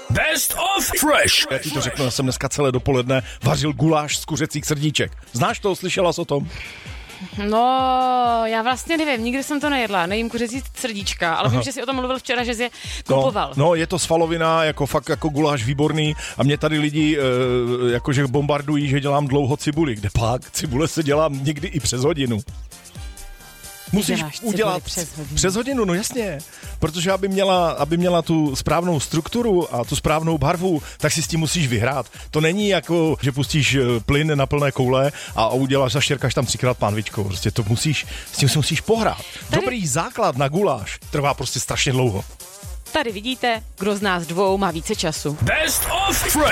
Best of Fresh. Já ti to řeknu, já jsem dneska celé dopoledne vařil guláš z kuřecích srdíček. Znáš to, slyšela jsi o tom? No, já vlastně nevím, nikdy jsem to nejedla, nejím kuřecí srdíčka, ale vím, že jsi o tom mluvil včera, že jsi je kupoval. No, je to svalovina, jako fakt jako guláš výborný a mě tady lidi jakože bombardují, že dělám dlouho cibuli. Kde pak? Cibule se dělám někdy i přes hodinu. Musíš udělat přes hodinu, no jasně, protože aby měla tu správnou strukturu a tu správnou barvu, tak si s tím musíš vyhrát. To není jako, že pustíš plyn na plné koule a uděláš, zaštěrkáš tam 3x pánvičkou. Prostě to musíš, s tím si musíš pohrát. Dobrý základ na guláš trvá prostě strašně dlouho. Tady vidíte, kdo z nás dvou má více času. Best of Fresh.